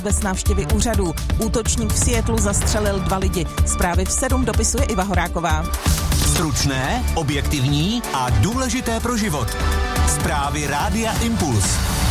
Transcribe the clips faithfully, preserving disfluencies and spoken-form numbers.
Bez návštěvy úřadů. Útočník v Seattlu zastřelil dva lidi. Zprávy v sedm dopisuje Iva Horáková. Stručné, objektivní a důležité pro život. Zprávy Rádia Impuls.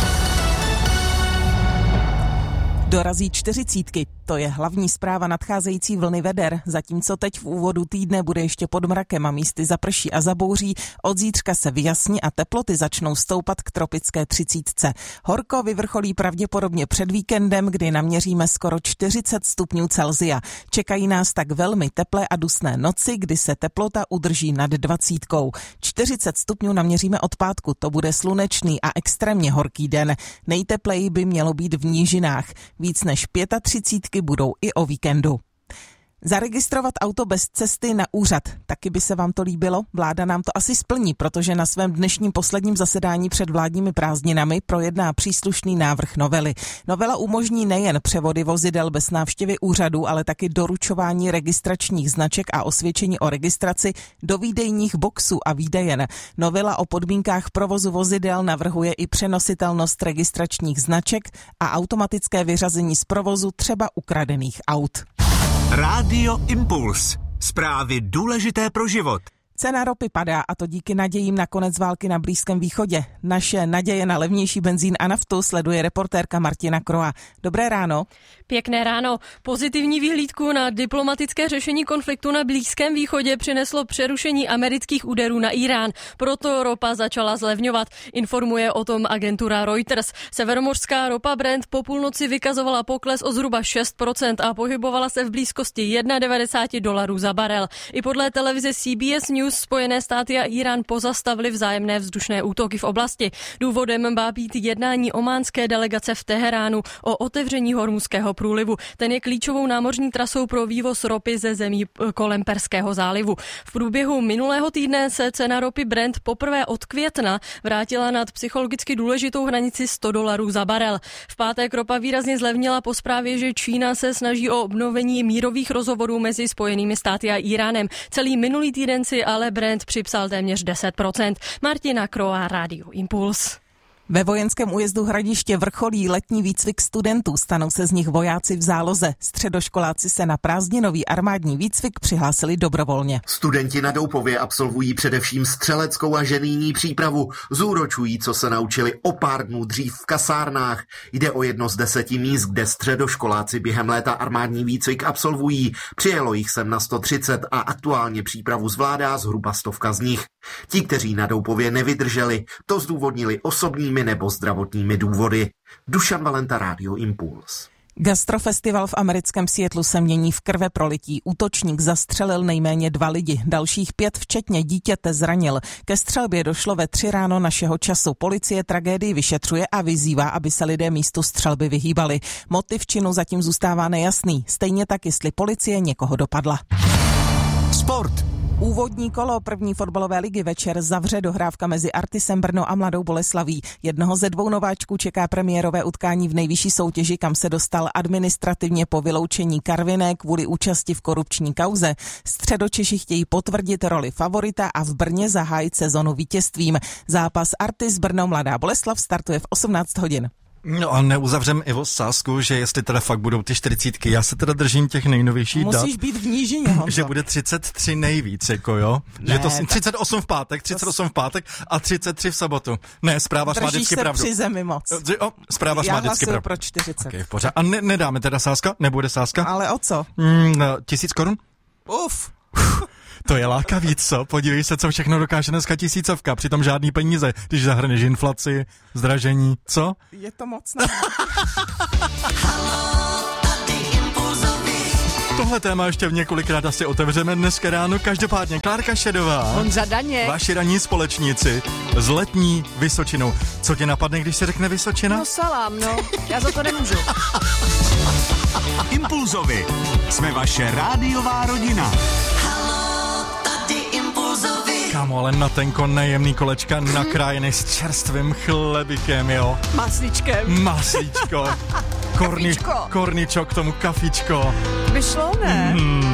Dorazí čtyřicítky. To je hlavní zpráva nadcházející vlny veder. Zatímco teď v úvodu týdne bude ještě pod mrakem a místy zaprší a zabouří, od zítřka se vyjasní a teploty začnou stoupat k tropické třicítce. Horko vyvrcholí pravděpodobně před víkendem, kdy naměříme skoro čtyřicet stupňů Celsia. Čekají nás tak velmi teplé a dusné noci, kdy se teplota udrží nad dvacítkou. čtyřicet stupňů naměříme od pátku, to bude slunečný a extrémně horký den. Nejtepleji by mělo být v nížinách. Víc než třicítky pět budou i o víkendu. Zaregistrovat auto bez cesty na úřad. Taky by se vám to líbilo? Vláda nám to asi splní, protože na svém dnešním posledním zasedání před vládními prázdninami projedná příslušný návrh novely. Novela umožní nejen převody vozidel bez návštěvy úřadu, ale taky doručování registračních značek a osvědčení o registraci do výdejních boxů a výdejen. Novela o podmínkách provozu vozidel navrhuje i přenositelnost registračních značek a automatické vyřazení z provozu třeba ukradených aut. Rádio Impuls. Zprávy důležité pro život. Cena ropy padá, a to díky nadějím na konec války na Blízkém východě. Naše naděje na levnější benzín a naftu sleduje reportérka Martina Kroa. Dobré ráno. Pěkné ráno. Pozitivní vyhlídku na diplomatické řešení konfliktu na Blízkém východě přineslo přerušení amerických úderů na Irán. Proto ropa začala zlevňovat. Informuje o tom agentura Reuters. Severomořská ropa Brent po půlnoci vykazovala pokles o zhruba šest procent a pohybovala se v blízkosti devadesát jedna dolarů za barel. I podle televize C B S News Spojené státy a Irán pozastavili vzájemné vzdušné útoky v oblasti. Důvodem má být jednání ománské delegace v Teheránu o otevření Hormuzského průlivu. Ten je klíčovou námořní trasou pro vývoz ropy ze zemí kolem Perského zálivu. V průběhu minulého týdne se cena ropy Brent poprvé od května vrátila nad psychologicky důležitou hranici sto dolarů za barel. V pátek ropa výrazně zlevnila po zprávě, že Čína se snaží o obnovení mírových rozhovorů mezi Spojenými státy a Iránem. Celý minulý týden si ale Brent připsal téměř deset procent. Martina Kroa, Rádio Impuls. Ve vojenském újezdu Hradiště vrcholí letní výcvik studentů. Stanou se z nich vojáci v záloze. Středoškoláci se na prázdninový armádní výcvik přihlásili dobrovolně. Studenti na Doupově absolvují především střeleckou a ženijní přípravu. Zúročují, co se naučili o pár dnů dřív v kasárnách. Jde o jedno z deseti míst, kde středoškoláci během léta armádní výcvik absolvují. Přijelo jich sem na sto třicet a aktuálně přípravu zvládá zhruba stovka z nich. Ti, kteří na Doupově nevydrželi, to zdůvodnili osobními nebo zdravotními důvody. Dušan Valenta, Rádio Impuls. Gastrofestival v americkém Seattlu se mění v krveprolití. Útočník zastřelil nejméně dva lidi, dalších pět, včetně dítěte, zranil. Ke střelbě došlo ve tři ráno našeho času. Policie tragédii vyšetřuje a vyzývá, aby se lidé místu střelby vyhýbali. Motiv činu zatím zůstává nejasný. Stejně tak, jestli policie někoho dopadla. Sport. Úvodní kolo první fotbalové ligy večer zavře dohrávka mezi Artisem Brno a Mladou Boleslaví. Jednoho ze dvou nováčků čeká premiérové utkání v nejvyšší soutěži, kam se dostal administrativně po vyloučení Karviné kvůli účasti v korupční kauze. Středočeši chtějí potvrdit roli favorita a v Brně zahájit sezonu vítězstvím. Zápas Artis Brno Mladá Boleslav startuje v osmnáct hodin. No a neuzavřem Ivo sázku, že jestli teda fakt budou ty čtyřicítky, já se teda držím těch nejnovějších dat. Musíš být v nížině, Honzo. Že bude třicet tři nejvíc, jako jo? Ne, že to tak... třicet osm v pátek, třicet osm v pátek a třicet tři v sobotu. Ne, zpráva má vždycky pravdu. Držíš se při zemi moc. O, zpráva má vždycky pravdu. Já pro čtyřicet. Okay, pořád. A ne, nedáme teda sázka? Nebude sázka? Ale o co? Mm, no, tisíc korun? Uf. To je lákavý, co? Podívej se, co všechno dokáže dneska tisícovka, přitom žádný peníze, když zahrneš inflaci, zdražení, co? Je to moc, ne? Tohle téma ještě v několikrát asi otevřeme dneska ráno. Každopádně Klárka Šedová, Honza Daněk, vaši ranní společníci z Letní Vysočinou. Co tě napadne, když se řekne Vysočina? No salám, no. Já za to nemůžu. Impulzovi. Jsme vaše rádiová rodina. Kámo, ale na tenko nejemný kolečka mm. nakrájený s čerstvým chlebikem, jo. Maslíčkem. Maslíčko. Korni, korničo k tomu kafičko. Vyšlo, ne? Mm.